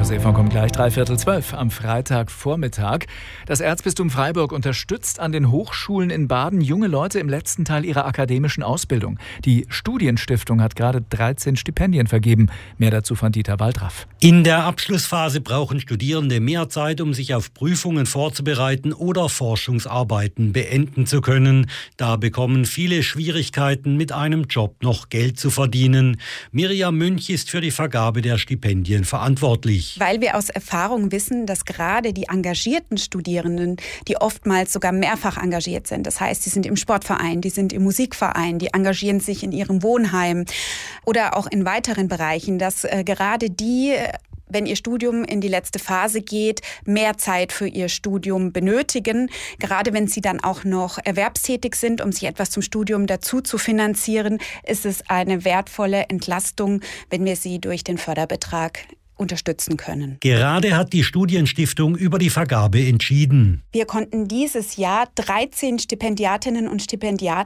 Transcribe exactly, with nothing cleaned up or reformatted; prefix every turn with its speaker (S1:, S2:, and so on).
S1: Stefan kommt gleich, dreiviertel zwölf am Freitagvormittag. Das Erzbistum Freiburg unterstützt an den Hochschulen in Baden junge Leute im letzten Teil ihrer akademischen Ausbildung. Die Studienstiftung hat gerade dreizehn Stipendien vergeben. Mehr dazu von Dieter Waldraff.
S2: In der Abschlussphase brauchen Studierende mehr Zeit, um sich auf Prüfungen vorzubereiten oder Forschungsarbeiten beenden zu können. Da bekommen viele Schwierigkeiten, mit einem Job noch Geld zu verdienen. Miriam Münch ist für die Vergabe der Stipendien verantwortlich.
S3: Weil wir aus Erfahrung wissen, dass gerade die engagierten Studierenden, die oftmals sogar mehrfach engagiert sind, das heißt, die sind im Sportverein, die sind im Musikverein, die engagieren sich in ihrem Wohnheim oder auch in weiteren Bereichen, dass äh, gerade die, wenn ihr Studium in die letzte Phase geht, mehr Zeit für ihr Studium benötigen. Gerade wenn sie dann auch noch erwerbstätig sind, um sich etwas zum Studium dazu zu finanzieren, ist es eine wertvolle Entlastung, wenn wir sie durch den Förderbetrag unterstützen können.
S2: Gerade hat die Studienstiftung über die Vergabe entschieden.
S3: Wir konnten dieses Jahr dreizehn Stipendiatinnen und Stipendiaten